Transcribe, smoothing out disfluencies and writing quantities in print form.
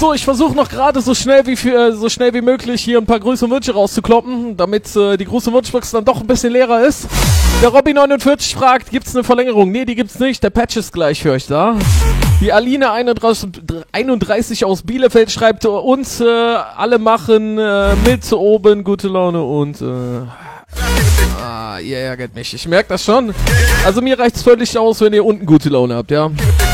So, ich versuche noch gerade so schnell wie möglich hier ein paar Grüße und Wünsche rauszukloppen, damit die Grüße und Wunschbox dann doch ein bisschen leerer ist. Der Robby49 fragt, gibt's eine Verlängerung? Nee, die gibt's nicht. Der Patch ist gleich für euch da. Die Aline31 aus Bielefeld schreibt uns, alle machen mit oben gute Laune und ihr ärgert mich. Ich merke das schon. Also mir reicht's völlig aus, wenn ihr unten gute Laune habt, ja.